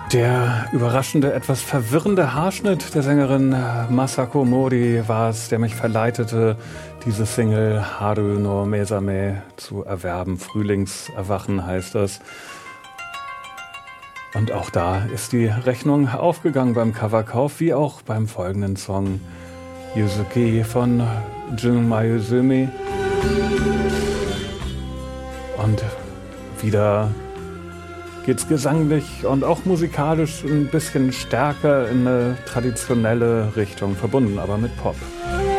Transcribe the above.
Der überraschende, etwas verwirrende Haarschnitt der Sängerin Masako Mori war es, der mich verleitete, diese Single Haru no Mesame zu erwerben. Frühlingserwachen heißt das. Und auch da ist die Rechnung aufgegangen beim Coverkauf, wie auch beim folgenden Song Yuzuki von Jun Mayuzumi. Und wieder geht's gesanglich und auch musikalisch ein bisschen stärker in eine traditionelle Richtung, verbunden aber mit Pop.